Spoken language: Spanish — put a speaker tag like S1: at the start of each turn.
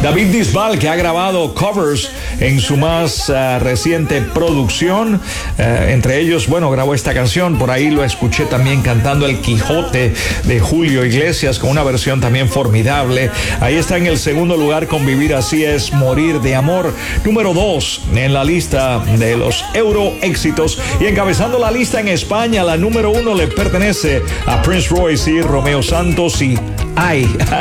S1: David Bisbal, que ha grabado covers en su más reciente producción, entre ellos, bueno, grabó esta canción, por ahí lo escuché también cantando El Quijote de Julio Iglesias con una versión también formidable. Ahí está en el segundo lugar con Vivir Así Es Morir de Amor, número 2 en la lista de los Euro éxitos, y encabezando la lista en España, la número 1 le pertenece a Prince Royce y Romeo Santos y Ay.